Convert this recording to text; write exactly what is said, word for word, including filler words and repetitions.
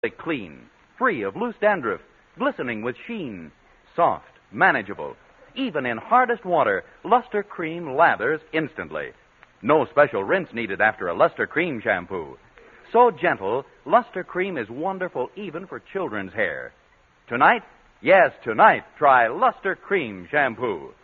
clean, free of loose dandruff, glistening with sheen, soft, manageable. Even in hardest water, Luster Cream lathers instantly. No special rinse needed after a Luster Cream shampoo. So gentle, Luster Cream is wonderful even for children's hair. Tonight, yes, tonight, try Luster Cream shampoo.